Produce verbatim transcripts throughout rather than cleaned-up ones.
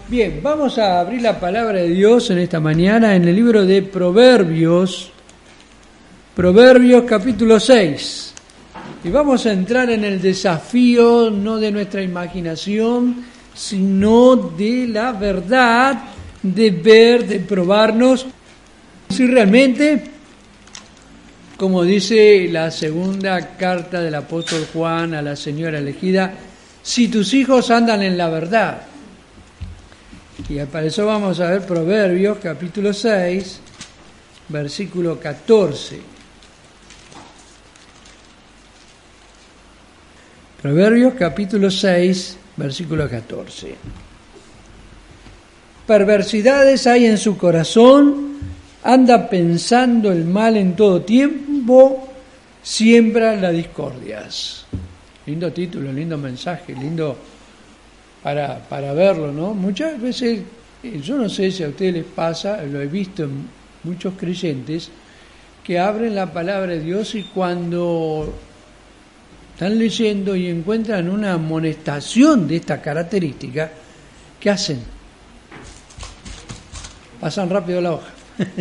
Bien, vamos a abrir la palabra de Dios en esta mañana en el libro de Proverbios, Proverbios capítulo seis. Y vamos a entrar en el desafío no de nuestra imaginación, sino de la verdad, de ver, de probarnos si realmente, como dice la segunda carta del apóstol Juan a la señora elegida, si tus hijos andan en la verdad. Y para eso vamos a ver Proverbios capítulo seis, versículo catorce. Proverbios capítulo seis, versículo catorce. Perversidades hay en su corazón, anda pensando el mal en todo tiempo, siembra las discordias. Lindo título, lindo mensaje, lindo para, para verlo, ¿no? Muchas veces, yo no sé si a ustedes les pasa, lo he visto en muchos creyentes, que abren la palabra de Dios y cuando están leyendo y encuentran una amonestación de esta característica, ¿qué hacen? Pasan rápido la hoja.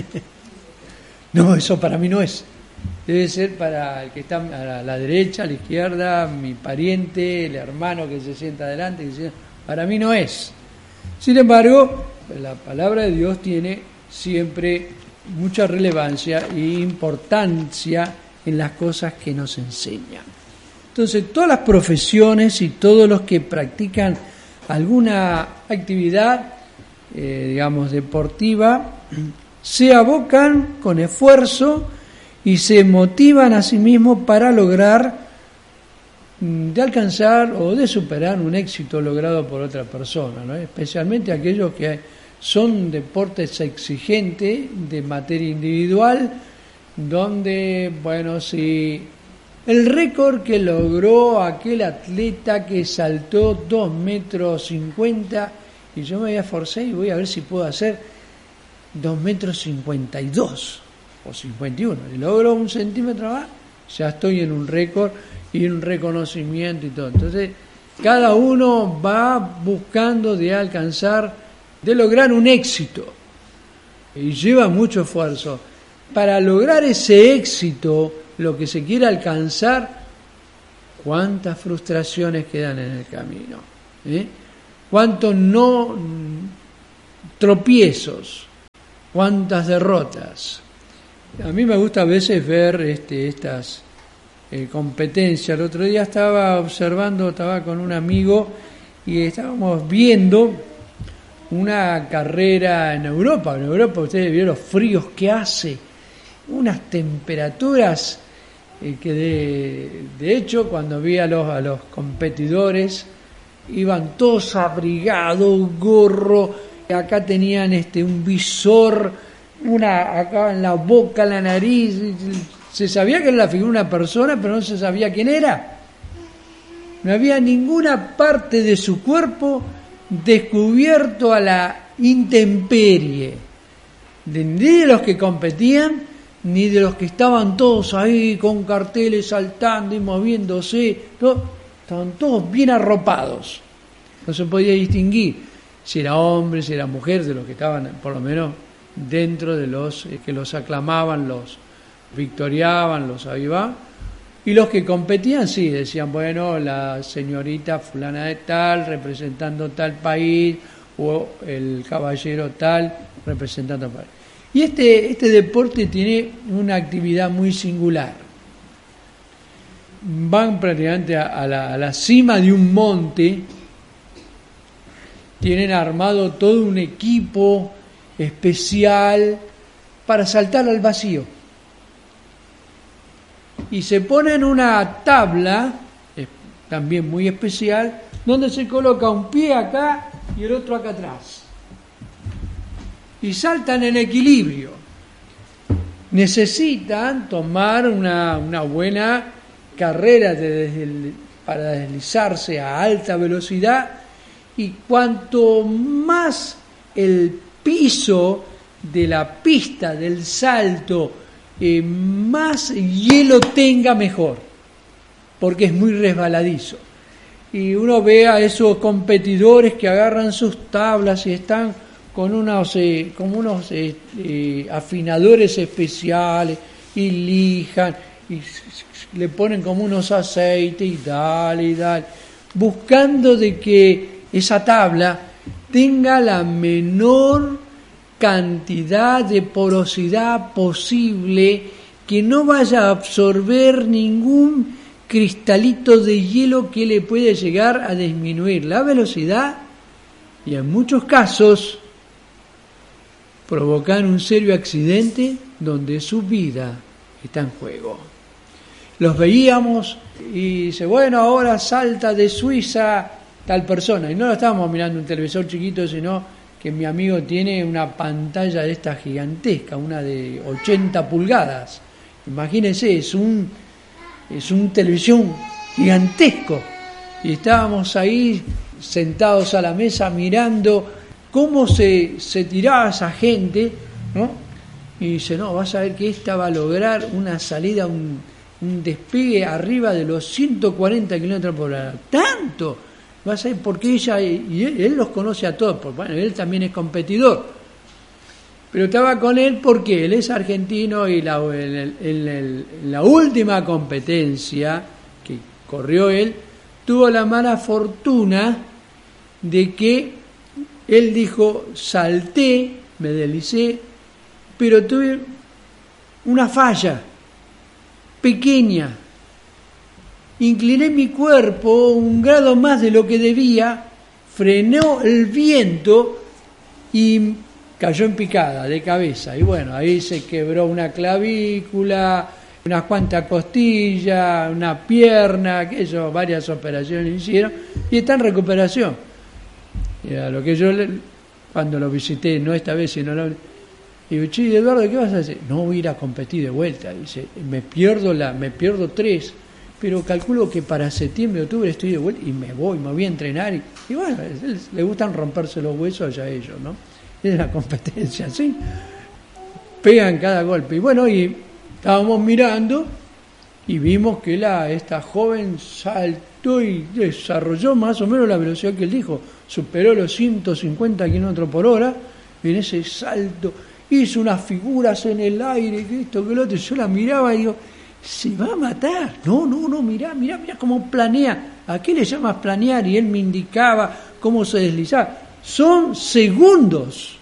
No, eso para mí no es. Debe ser para el que está a la derecha, a la izquierda, mi pariente, el hermano que se sienta adelante. Que se... Para mí no es. Sin embargo, la palabra de Dios tiene siempre mucha relevancia e importancia en las cosas que nos enseñan. Entonces, todas las profesiones y todos los que practican alguna actividad, eh, digamos, deportiva, se abocan con esfuerzo y se motivan a sí mismos para lograr de alcanzar o de superar un éxito logrado por otra persona, ¿no? Especialmente aquellos que son deportes exigentes de materia individual, donde, bueno, si el récord que logró aquel atleta que saltó dos metros cincuenta y yo me voy a esforzar y voy a ver si puedo hacer dos metros cincuenta y dos o cincuenta y uno, y logro un centímetro más, ya estoy en un récord y un reconocimiento y todo. Entonces, cada uno va buscando de alcanzar, de lograr un éxito, y lleva mucho esfuerzo. Para lograr ese éxito, lo que se quiere alcanzar, cuántas frustraciones quedan en el camino, ¿eh? Cuántos no tropiezos, cuántas derrotas. A mí me gusta a veces ver este, estas eh, competencias. El otro día estaba observando, estaba con un amigo y estábamos viendo una carrera en Europa. En Europa ustedes vieron los fríos que hace, unas temperaturas eh, que de, de hecho cuando vi a los, a los competidores iban todos abrigados, gorro, acá tenían este un visor, una acá en la boca, en la nariz, se sabía que era la figura de una persona, pero no se sabía quién era. No había ninguna parte de su cuerpo descubierto a la intemperie, de, ni de los que competían, ni de los que estaban todos ahí con carteles saltando y moviéndose, todo, estaban todos bien arropados. No se podía distinguir si era hombre, si era mujer, de los que estaban por lo menos dentro de los eh, que los aclamaban, los victoriaban, los avivaban. Y los que competían, sí, decían, bueno, la señorita fulana de tal, representando tal país, o el caballero tal, representando tal país. Y este, este deporte tiene una actividad muy singular. Van prácticamente a, a, la, a la cima de un monte, tienen armado todo un equipo especial para saltar al vacío. Y se ponen una tabla, eh, también muy especial, donde se coloca un pie acá y el otro acá atrás. Y saltan en equilibrio. Necesitan tomar una, una buena carrera de desde, para deslizarse a alta velocidad, y cuanto más el piso de la pista del salto eh, más hielo tenga, mejor, porque es muy resbaladizo. y uno ve a esos competidores que agarran sus tablas y están con unos, eh, como unos eh, eh, afinadores especiales y lijan y le ponen como unos aceites y dale y dale, buscando de que esa tabla tenga la menor cantidad de porosidad posible, que no vaya a absorber ningún cristalito de hielo que le puede llegar a disminuir la velocidad y en muchos casos provocar un serio accidente donde su vida está en juego. Los veíamos y dice, bueno, ahora salta de Suiza tal persona, y no lo estábamos mirando en un televisor chiquito, sino que mi amigo tiene una pantalla de esta gigantesca, una de ochenta pulgadas. Imagínense, es un es un televisión gigantesco. Y estábamos ahí sentados a la mesa mirando cómo se, se tiraba esa gente, ¿no? Y dice, no, vas a ver que esta va a lograr una salida, un, un despegue arriba de los ciento cuarenta kilómetros por hora. ¡Tanto! Vas a ver, porque ella, y él, él los conoce a todos, porque bueno, él también es competidor. Pero estaba con él porque él es argentino y la, el, el, el, la última competencia que corrió él, tuvo la mala fortuna de que él dijo, salté, me deslicé, pero tuve una falla pequeña. Incliné mi cuerpo un grado más de lo que debía, frenó el viento y cayó en picada de cabeza. Y bueno, ahí se quebró una clavícula, unas cuantas costillas, una pierna, aquello, varias operaciones hicieron y está en recuperación. Y a lo que yo, le, cuando lo visité, no esta vez, sino la... Digo, che, Eduardo, ¿qué vas a hacer? No voy a ir a competir de vuelta. Dice, me pierdo la, me pierdo tres, pero calculo que para septiembre, octubre estoy de vuelta y me voy, me voy a entrenar. Y, y bueno, le gustan romperse los huesos a ellos, ¿no? Es la competencia, ¿sí? Pegan cada golpe. Y bueno, y estábamos mirando y vimos que la, esta joven saltó y desarrolló más o menos la velocidad que él dijo. Superó los ciento cincuenta kilómetros por hora y en ese salto hizo unas figuras en el aire, que esto, que lo otro. Yo la miraba y digo, se va a matar. No, no, no, mirá, mirá, mirá cómo planea. ¿A qué le llamas planear? Y él me indicaba cómo se deslizaba. Son segundos.